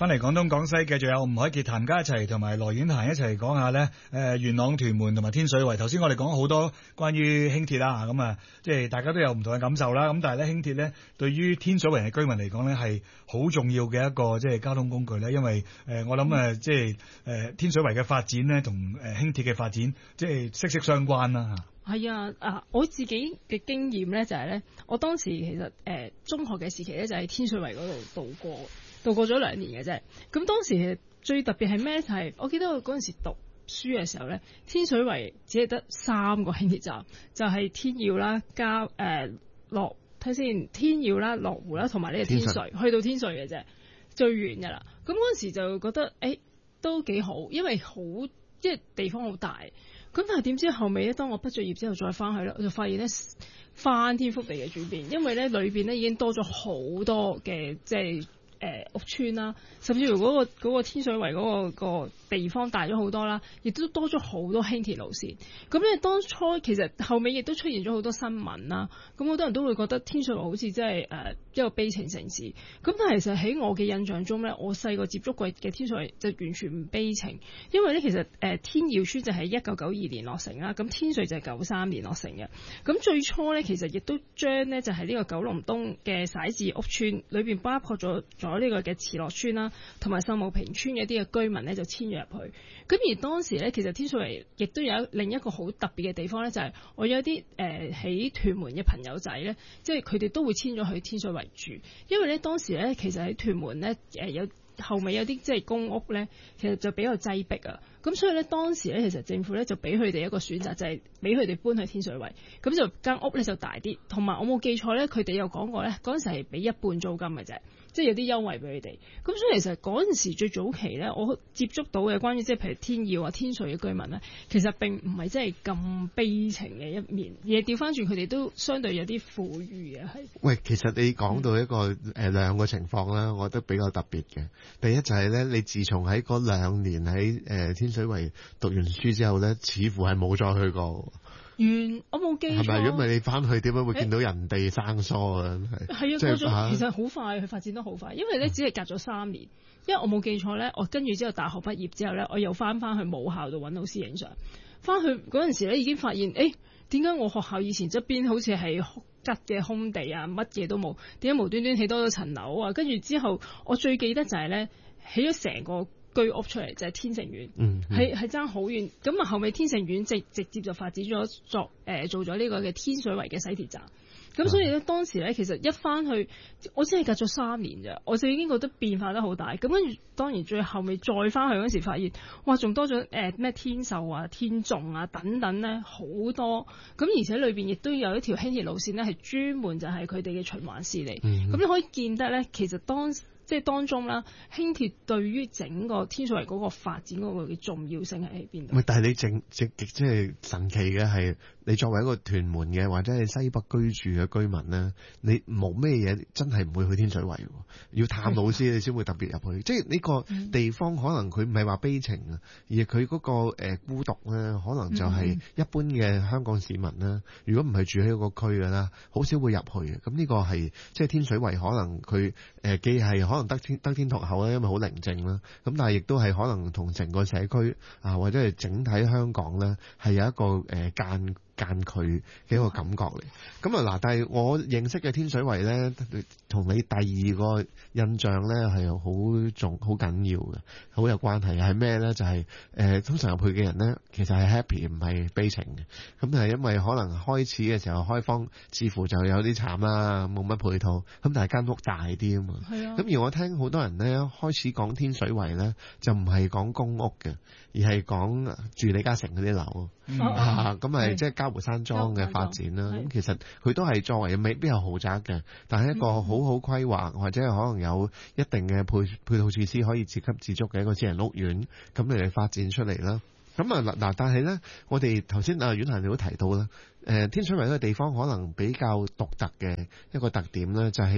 翻嚟廣東廣西，繼續有吳凱傑譚家一齊同埋羅婉嫻一齊講下咧，元朗、屯門同埋天水圍。頭先我哋講好多關於輕鐵啦，咁啊，即係大家都有唔同嘅感受啦。咁但係咧，輕鐵咧對於天水圍嘅居民嚟講咧係好重要嘅一個即係交通工具咧，因為我諗即係天水圍嘅發展咧同輕鐵嘅發展即係息息相關啦。 係啊，我自己嘅經驗咧就係咧，我當時其實中學嘅時期咧就喺天水圍嗰度度過咗2年嘅啫。咁當時其實最特別係咩？就係我記得我嗰陣時讀書嘅時候咧，天水圍只係得3個輕鐵站，就係天耀啦、天耀啦、羅湖啦，同埋呢個天水，去到天水嘅啫，最遠㗎啦。咁嗰陣時就覺得都幾好，因為即係地方好大。咁但係點知後尾咧，當我畢咗業之後再翻去咧，我就發現咧翻天覆地嘅轉變，因為咧裏邊咧已經多咗好多嘅即係屋邨啦，甚至乎嗰個天水圍嗰個地方大咗好多啦，亦都多咗好多輕鐵路線。咁咧當初其實後尾亦都出現咗好多新聞啦，咁好多人都會覺得天水圍好似真係一個悲情城市。咁但係其實喺我嘅印象中咧，我細個接觸過嘅天水圍就完全唔悲情，因為咧其實天耀邨就係1992年落成啦，咁天水就係93年落成嘅。咁最初咧其實亦都將咧就係呢個九龍東嘅徙置屋邨裏邊包括咗呢個嘅慈樂邨啦，同埋秀茂坪邨嘅一啲嘅居民咧就遷咗入去。咁而當時咧，其實天水圍亦都有另一個好特別嘅地方咧，就係我有一啲喺屯門嘅朋友仔咧，即係佢哋都會遷咗去天水圍住，因為咧當時咧其實喺屯門咧有後尾有啲即係公屋咧，其實就比較擠迫啊。咁所以咧當時咧其實政府咧就俾佢哋一個選擇，就係俾佢哋搬去天水圍，咁就間屋咧就大啲，同埋我冇記錯咧，佢哋有講過咧嗰陣時係俾1半租金嘅啫。即係有啲優惠俾佢哋，咁所以其實嗰陣時最早期咧，我接觸到嘅關於即係譬如天耀啊、天水嘅居民咧，其實並唔係真係咁悲情嘅一面，而係調翻轉佢哋都相對有啲富裕嘅係。 喂，其實你講到一個兩個情況啦，我覺得比較特別嘅。第一就係咧，你自從喺嗰2年喺天水圍讀完書之後咧，似乎係冇再去過。 我冇記錯。係咪？ 如果唔係你翻去點解會見到人哋生疏啊？ 係啊，其實好快，佢發展得好快，因為咧只係隔咗3年。因為我冇記錯咧，我跟住之後大學畢業之後咧，我又翻去母校度揾老師影相。翻去嗰陣時咧，已經發現點解我學校以前側邊好似係吉嘅空地啊，乜嘢都冇，點解無端端起多咗層樓啊？跟住之後，我最記得就係咧起咗成個居屋出嚟，就係天成苑，係爭好遠。咁啊後尾天成苑直接就發展咗做咗呢個嘅天水圍嘅西鐵站。咁所以咧當時咧其實一翻去，我真係隔咗3年咋，我就已經覺得變化得好大。咁跟住當然最後尾再翻去嗰時發現，哇仲多咗咩天秀啊、天頌啊等等咧好多。咁而且裏邊亦都有一條輕鐵路線咧係專門就係佢哋嘅循環線嚟。咁你可以見得咧，其實當中啦，輕鐵對於整個天水圍嗰個發展嗰個嘅重要性係喺邊度？ 但係你即係神奇嘅係，你作為一個屯門嘅或者係西北居住嘅居民咧，你冇咩嘢真係唔會去天水圍，要探老師你先會特別入去。即係呢個地方可能佢唔係話悲情啊，而係佢嗰個孤獨咧，可能就係一般嘅香港市民啦。如果唔係住喺嗰個區嘅啦，好少會入去嘅。咁呢個係即係天水圍可能佢既係可能得天獨厚咧，因為好寧靜啦。咁但係亦都係可能同成個社區啊，或者係整體香港咧，係有一個間距嘅一個感覺嚟。咁啊嗱，但係我認識嘅天水圍咧，同你第二個印象咧係好緊要嘅，好有關係嘅係咩咧？就係通常入去嘅人咧，其實係 happy 唔係悲情嘅。咁係因為可能開始嘅時候開荒，似乎就有啲慘啦，冇乜配套。咁但係間屋大啲啊嘛。係啊。咁而我聽好多人咧開始講天水圍咧，就唔係講公屋嘅，而係講住李嘉誠嗰啲樓。咁係即係嘉湖山莊嘅發展啦。咁其實佢都係作為未必有豪宅嘅，但係一個好好規劃或者係可能有一定嘅配套設施可以自給自足嘅一個私人屋苑，咁嚟發展出嚟啦。咁啊嗱，但係咧，我哋頭先婉嫻你都提到啦，天水圍呢個地方可能比較獨特嘅一個特點咧，就係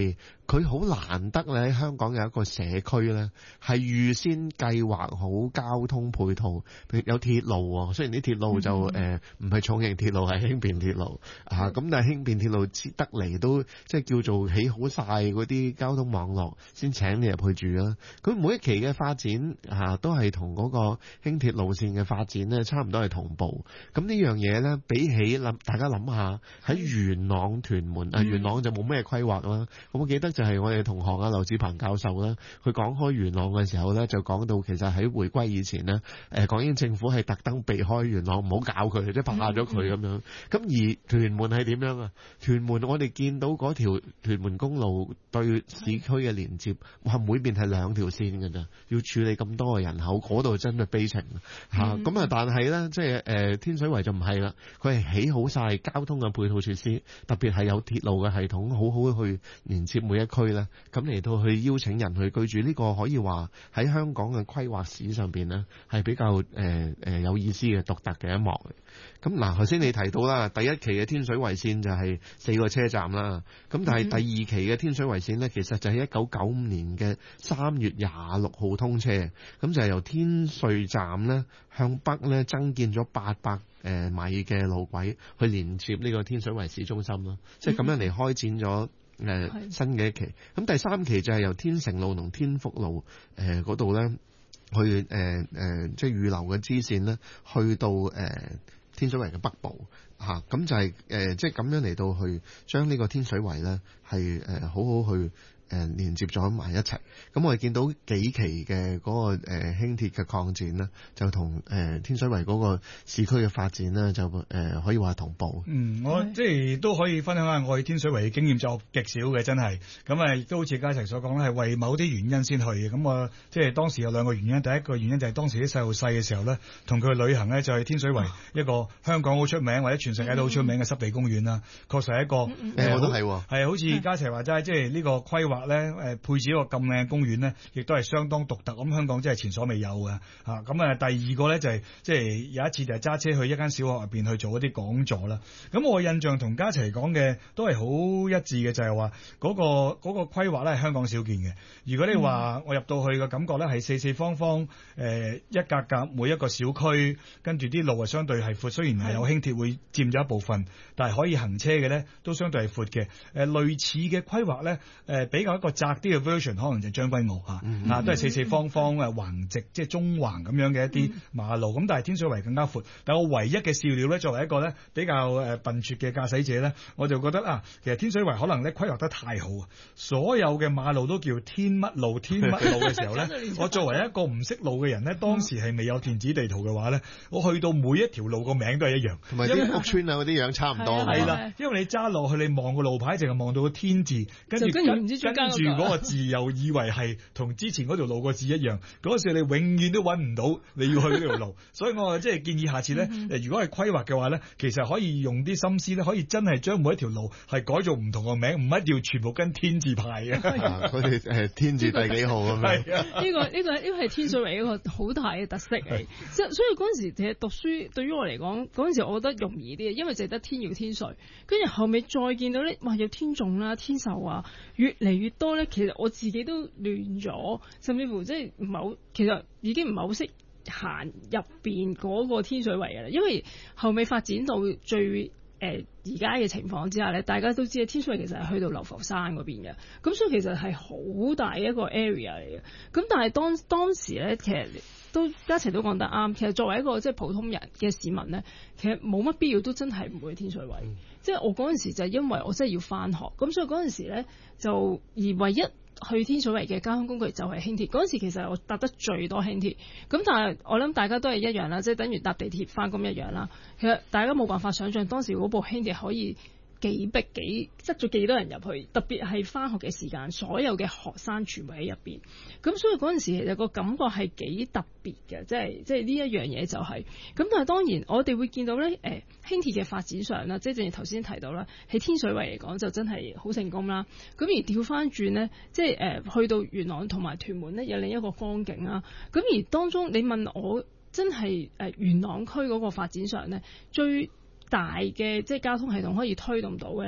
佢好難得咧，喺香港有一個社區咧，係預先計劃好交通配套，譬如有鐵路喎。雖然啲鐵路就唔係重型鐵路，係輕便鐵路啊，咁但係輕便鐵路得嚟都即係叫做起好晒嗰啲交通網絡，先請你入去住啦。佢每一期嘅發展都係同嗰個輕鐵路線嘅發展咧，差唔多係同步。咁呢樣嘢咧，比起大家諗下喺元朗屯門元朗就冇咩規劃啦。咁我記得就係我哋同學劉志鵬教授啦，佢講開元朗嘅時候咧，就講到其實喺回歸以前呢，港英政府係特登避開元朗，唔好搞佢，即係怕咗佢咁樣。咁而屯門係點樣啊？屯門我哋見到嗰條屯門公路對市區嘅連接，哇，每邊係2條線㗎咋，要處理咁多嘅人口，嗰度真係悲情嚇。咁但係咧，即係天水圍就唔係啦，佢係起好晒交通嘅配套設施，特別係有鐵路嘅系統，好好去連接每一區咧，咁嚟到去邀請人去居住，呢個可以話喺香港嘅規劃史上邊呢，係比較有意思嘅獨特嘅一幕。咁嗱，頭先你提到啦，第一期嘅天水圍線就係4個車站啦，咁但係第二期嘅天水圍線呢，其實就係1995年嘅3月26號通車，咁就係由天瑞站呢向北呢增建咗800米嘅路軌去連接呢個天水圍市中心咯，即係咁樣嚟開展咗新嘅一期。咁第三期就係由天成路同天福路嗰度咧去即係預留嘅支線咧，去到天水圍嘅北部嚇，咁就係即係咁樣嚟到去將呢個天水圍咧係好好去連接咗埋一齊。咁我哋見到幾期嘅嗰個輕鐵嘅擴展呢，就同天水圍嗰個市區嘅發展呢，就可以話同步。 我即係都可以分享下我去天水圍嘅經驗，就極少嘅真係。咁亦都好似嘉齊所講咧，係為某啲原因先去嘅。咁我即係當時有2個原因，第一個原因就係當時啲細路細嘅時候咧，同佢去旅行咧，就係天水圍一個香港好出名或者全世界都好出名嘅濕地公園啦。確實係一個我都係係好似嘉齊話齋，即係呢個規劃咧配置一個咁靚嘅公園咧，亦都係相當獨特。咁香港真係前所未有嘅嚇。咁第二個咧就係即係有一次就係揸車去一間小學入邊去做一啲講座啦。咁我印象同嘉齊講嘅都係好一致嘅，就係話嗰個規劃咧係香港少見嘅。如果你話我入到去嘅感覺咧係四四方方一格格每一個小區，跟住啲路係相對係闊，雖然係有輕鐵會佔咗一部分，但係可以行車嘅咧都相對係闊嘅。類似嘅規劃咧比較一個窄啲嘅 version， 可能就將軍澳嚇都係四四方方橫直即係中橫咁樣嘅一啲馬路。咁但係天水圍更加闊。但我唯一嘅笑料咧，作為一個咧比較笨拙嘅駕駛者咧，我就覺得其實天水圍可能咧規劃得太好啊！所有嘅馬路都叫天乜路天乜路嘅時候咧，我作為一個唔識路嘅人咧，當時係未有電子地圖嘅話咧，我去到每一條路個名都係一樣， 同埋啲屋村嗰啲樣差唔多。 係啦，因為你揸落去，你望個路牌，淨係望到個天字，跟住嗰個字又以為係同之前嗰條路個字一樣，嗰時你永遠都揾唔到你要去呢條路。所以我即係建議下次咧，如果係規劃嘅話咧，其實可以用啲心思咧，可以真係將每一條路係改做唔同個名，唔一定要全部跟天字排嘅。 佢哋天字第幾號咁樣？ 呢個係天水圍一個好大嘅特色嚟。所以嗰陣時其實讀書對於我嚟講，嗰陣時我覺得容易啲，因為淨係得天耀天瑞，跟住後尾再見到咧，哇有天頌啦、天壽啊，越嚟越多咧。其實我自己都亂咗，甚至乎即係唔係好，其實已經唔係好識行入邊嗰個天水圍嘅啦。因為後尾發展到最而家嘅情況之下咧，大家都知啊，天水圍其實係去到流浮山嗰邊嘅，咁所以其實係好大一個 area 嚟嘅。咁但係當時咧，其實都嘉齊都講得啱。其實作為一個即係普通人嘅市民咧，其實冇乜必要都真係唔會去天水圍。即係我嗰陣時就係因為我真係要返學，咁所以嗰陣時咧就而唯一去天水圍嘅交通工具就係輕鐵。嗰陣時其實我搭得最多輕鐵，咁但係我諗大家都係一樣啦，即係等於搭地鐵返工一樣啦。其實大家冇辦法想像當時嗰部輕鐵可以幾逼塞咗幾多人入去，特別係返學嘅時間，所有嘅學生全部喺入邊。咁所以嗰陣時其實個感覺係幾特別嘅，即係呢一樣嘢就係。咁但係當然我哋會見到咧，輕鐵嘅發展上啦，即係正如頭先提到啦，喺天水圍嚟講就真係好成功啦。咁而調翻轉咧，即係去到元朗同埋屯門咧，有另一個光景啦。咁而當中你問我真係元朗區嗰個發展上咧，最大嘅即係交通系統可以推動到嘅咧，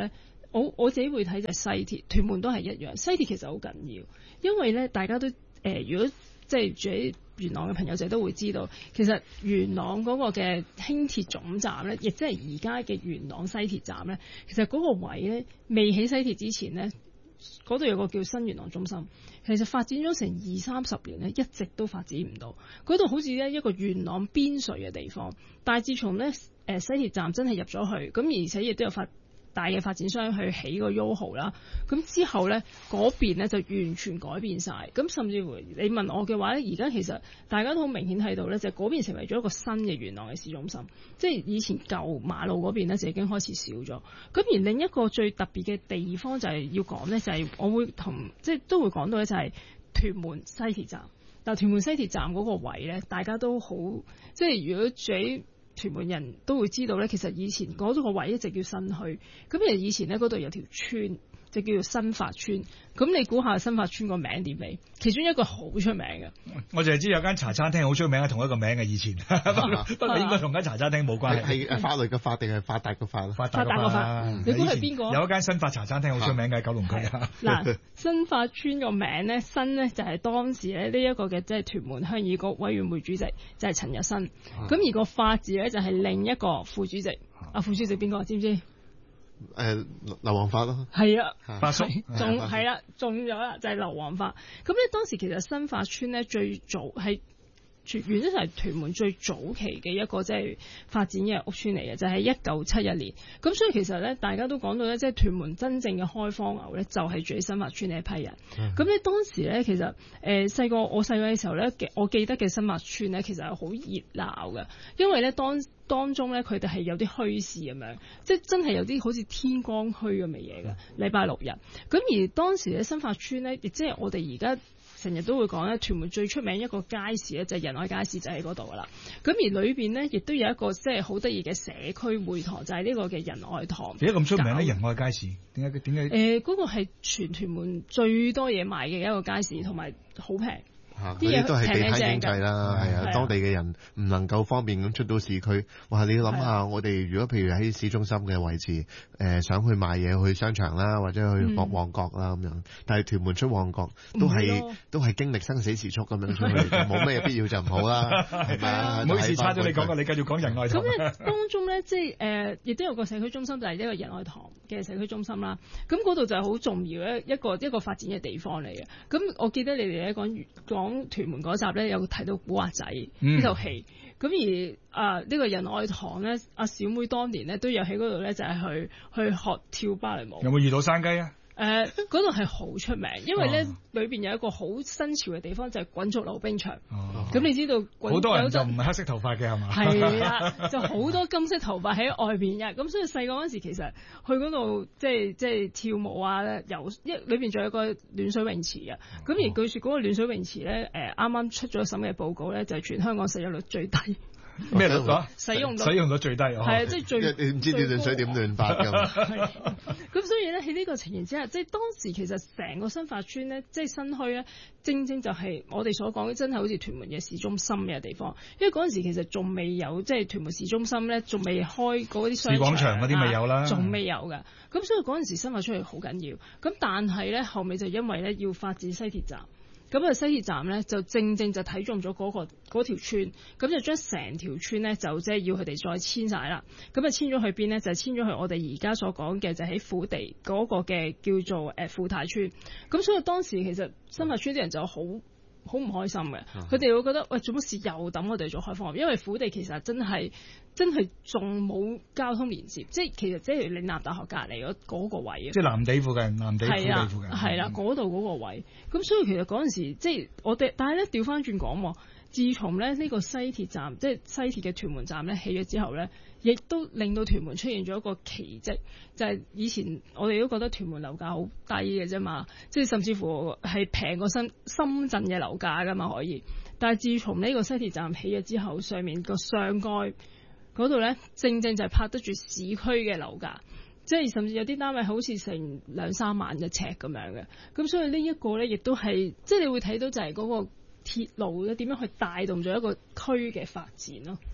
我自己會睇就係西鐵，屯門都係一樣。西鐵其實好緊要，因為咧大家都如果即係住喺元朗嘅朋友仔都會知道，其實元朗嗰個嘅輕鐵總站咧，亦即係而家嘅元朗西鐵站咧，其實嗰個位咧未起西鐵之前咧，嗰度有個叫新元朗中心，其實發展咗成20-30年咧，一直都發展唔到。嗰度好似咧一個元朗邊陲嘅地方，但係自從咧西鐵站真係入咗去，咁而且亦都有大嘅發展商去起個 YOHO 啦，咁之後咧嗰邊咧就完全改變晒，咁甚至乎你問我嘅話咧，而家其實大家都好明顯睇到咧，就嗰邊成為咗一個新嘅元朗嘅市中心，即係以前舊馬路嗰邊咧就已經開始少咗。咁而另一個最特別嘅地方就係要講咧，就係我會即係都會講到咧，就係屯門西鐵站。但屯門西鐵站嗰個位咧，大家都好，即係如果住喺屯門人都會知道咧，其實以前嗰個位一直叫新墟，咁其實以前咧嗰度有條村就叫做新發村，咁你估下新發村個名點嚟？其中一個好出名嘅， 我淨係知有間茶餐廳好出名嘅，同一個名嘅以前，不過應該同間茶餐廳冇關係。 係法律嘅法定係發達嘅法？ 發達嘅法，你估係邊個？ 有一間新發茶餐廳好出名嘅喺九龍區。 嗱，新發村個名咧，新咧就係當時咧呢一個嘅即係屯門鄉議局委員會主席就係陳日新，咁而個發字咧就係另一個副主席，副主席邊個知唔知？ 劉皇發咯， 係啊， 發叔， 中係啦，中咗啦，就係劉皇發。咁咧當時其實新發村咧最早係原則上係屯門最早期嘅一個即係發展嘅屋邨嚟嘅，就係1971年。咁所以其實咧，大家都講到咧，即係屯門真正嘅開荒牛咧，就係住喺新發村呢一批人。咁咧當時咧，其實我細個嘅時候咧，我記得嘅新發村咧，其實係好熱鬧嘅，因為咧當中咧，佢哋係有啲墟市咁樣，即係真係有啲好似天光墟咁嘅嘢嘅，禮拜六日。咁而當時咧，新發村咧，亦即係我哋而家成日都會講咧，屯門最出名一個街市咧，就係仁愛街市，就喺嗰度噶啦。咁而裏邊咧，亦都有一個即係好得意嘅社區會堂，就係呢個嘅仁愛堂。 點解咁出名咧？仁愛街市點解？ 嗰個係全屯門最多嘢賣嘅一個街市，同埋好平。 啲嘢都係地攤經濟啦，係啊，當地嘅人唔能夠方便咁出到市區。哇！你諗下，我哋如果譬如喺市中心嘅位置，想去買嘢，去商場啦，或者去旺角啦咁樣，但係屯門出旺角都係經歷生死時速咁樣出去，冇咩必要就唔好啦，係咪啊？ 唔好意思，差咗你講過，你繼續講仁愛堂。 咁咧當中咧，即係亦都有個社區中心，就係一個仁愛堂嘅社區中心啦。咁嗰度就係好重要嘅一個發展嘅地方嚟嘅。咁我記得你哋咧講屯門嗰集咧有提到古惑仔呢套戲，咁而呢個仁愛堂咧，阿小妹當年咧都有喺嗰度咧，就係去學跳芭蕾舞。 有冇遇到山雞啊？ 嗰度係好出名，因為咧裏邊有一個好新潮嘅地方，就係滾軸溜冰場。咁你知道好多人就唔係黑色頭髮嘅係嘛？ 係啦，就好多金色頭髮喺外邊嘅。咁所以細個嗰時其實去嗰度即係跳舞啊，裏邊仲有個暖水泳池嘅。咁而據說嗰個暖水泳池咧，啱啱出咗審計報告咧，就係全香港使用率最低。 咩率啊？ 使用率最低， 係啊，即係最你唔知暖水點暖法㗎嘛？ 咁所以咧喺呢個情形之下，即係當時其實成個新發村咧，即係新墟咧，正正就係我哋所講嘅，真係好似屯門嘅市中心嘅地方。因為嗰陣時其實仲未有，即係屯門市中心咧，仲未開嗰啲商場、 市廣場嗰啲未有啦， 仲未有㗎。咁所以嗰陣時新發村係好緊要。咁但係咧後尾就因為咧要發展西鐵站。咁西鐵站咧就正正就睇中咗嗰條村，咁就將成條村咧就即係要佢哋再遷晒啦。咁遷咗去邊咧？就遷咗去我哋而家所講嘅就喺虎地嗰個嘅叫做富泰村。咁所以當時其實新發村啲人就好唔開心嘅，佢哋會覺得喂，做乜事又抌我哋做開荒？因為虎地其實真係仲冇交通連接，即係其實即係嶺南大學隔離嗰個位啊， 即係藍地附近，藍地虎地附近， 係啦，嗰度嗰個位。咁所以其實嗰陣時即係我哋，但係咧調翻轉講，自從咧呢個西鐵站，即係西鐵嘅屯門站咧起咗之後咧，亦都令到屯門出現咗一個奇蹟，就係以前我哋都覺得屯門樓價好低嘅啫嘛，即係甚至乎係平過深圳嘅樓價噶嘛可以。但係自從呢個西鐵站起咗之後，上面個上蓋嗰度咧，正正就係拍得住市區嘅樓價，即係甚至有啲單位好似成2-3萬一尺咁樣嘅。咁所以呢一個咧，亦都係即係你會睇到就係嗰個鐵路咧點樣去帶動咗一個區嘅發展咯。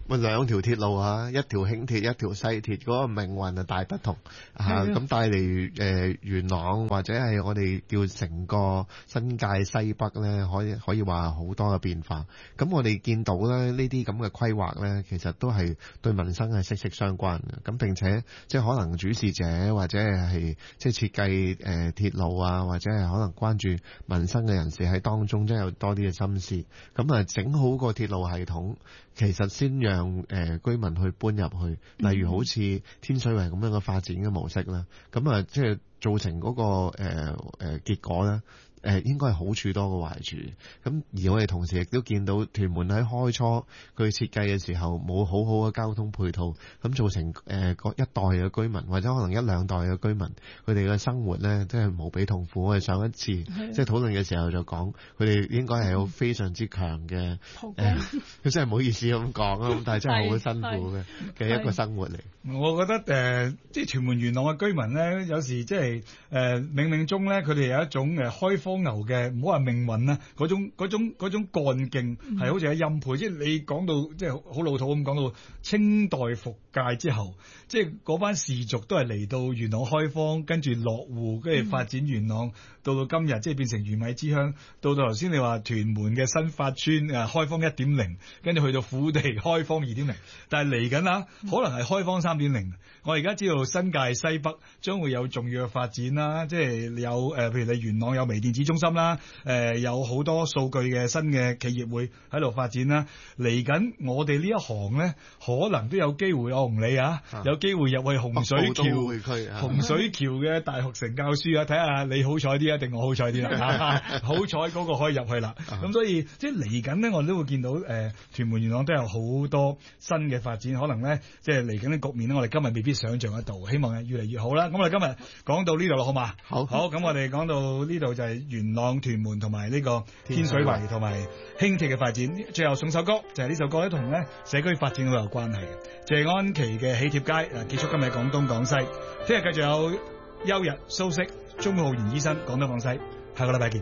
咪兩條鐵路啊，一條輕鐵，一條西鐵，嗰個命運啊大不同啊！咁帶嚟元朗或者係我哋叫成個新界西北咧，可以話好多嘅變化。咁我哋見到咧呢啲咁嘅規劃咧，其實都係對民生係息息相關嘅。咁並且即係可能主事者或者係即係設計鐵路啊，或者係可能關注民生嘅人士喺當中，真係有多啲嘅心思。咁啊，整好個鐵路系統，其實先讓居民去搬入去，例如好似天水圍咁樣嘅發展嘅模式啦，咁啊即係造成嗰個結果咧。應該係好處多過壞處，咁而我哋同時亦都見到屯門喺開初佢設計嘅時候冇好好嘅交通配套，咁造成一代嘅居民或者可能一兩代嘅居民，佢哋嘅生活咧真係無比痛苦。我哋上一次即係討論嘅時候就講，佢哋應該係有非常之強嘅佢真係唔好意思咁講啊，但係真係好辛苦嘅一個生活嚟。 我覺得即係屯門元朗嘅居民咧，有時即係冥冥中咧，佢哋有一種開荒牛嘅，唔好話命運啦，嗰種幹勁係好似喺欽佩，即係你講到即係好老土咁講到清代復界之後，即係嗰班氏族都係嚟到元朗開荒，跟住落戶，跟住發展元朗，到今日即係變成魚米之鄉，到頭先你話屯門嘅新發村開荒 1.0， 跟住去到虎地開荒 2.0， 但係嚟緊啦，可能係開荒3.0。我而家知道新界西北將會有重要嘅發展啦，即係有譬如你元朗有微電子中心啦，有好多數據嘅新嘅企業會喺度發展啦。嚟緊我哋呢一行咧，可能都有機會，我同你有機會入去洪水橋嘅大學城教書啊，睇下你好彩啲定我好彩啲啦。好彩嗰個可以入去啦。咁所以即係嚟緊咧，我哋都會見到屯門元朗都有好多新嘅發展，可能咧即係嚟緊嘅局面咧，我哋今日未必想象得到，希望係越嚟越好啦。咁我哋今日講到呢度啦，好嘛？好，咁我哋講到呢度就係元朗、屯門同埋呢個天水圍同埋輕鐵嘅發展。最後送首歌，就係呢首歌咧，同咧社區發展好有關係嘅。謝安琪嘅喜帖街結束今日廣東廣西。聽日繼續有休日蘇軾、鍾浩然醫生廣東廣西。下個禮拜見。